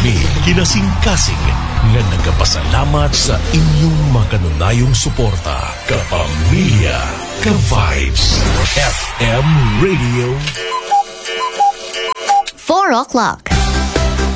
Kami kinasing-kasing nga nagapasalamat sa inyong makanunayong suporta. Kapamilya, ka-Vibes, FM Radio. 4 o'clock.